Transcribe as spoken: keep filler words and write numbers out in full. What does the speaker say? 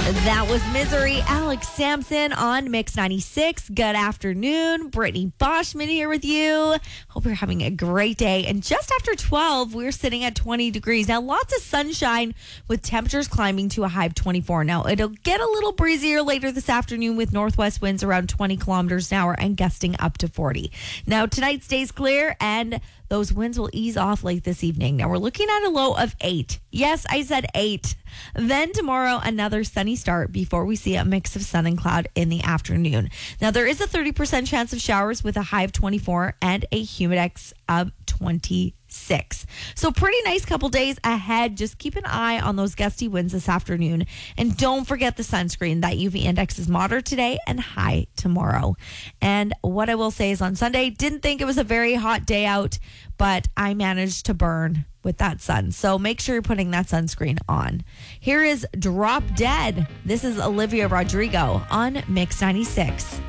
That was Misery, Alex Sampson on Mix ninety-six. Good afternoon. Brittany Boschman here with you. Hope you're having a great day. And just after twelve, we're sitting at twenty degrees. Now, lots of sunshine with temperatures climbing to a high of twenty-four. Now, it'll get a little breezier later this afternoon with northwest winds around twenty kilometers an hour and gusting up to forty. Now, tonight stays clear and those winds will ease off late this evening. Now, we're looking at a low of eight. Yes, I said eight. Then tomorrow, another sunny start before we see a mix of sun and cloud in the afternoon. Now, there is a thirty percent chance of showers with a high of twenty-four and a humidex of twenty-six. So pretty nice couple days ahead. Just keep an eye on those gusty winds this afternoon. And don't forget the sunscreen. That U V index is moderate today and high tomorrow. And what I will say is on Sunday, didn't think it was a very hot day out, but I managed to burn with that sun. So make sure you're putting that sunscreen on. Here is Drop Dead. This is Olivia Rodrigo on Mix ninety-six.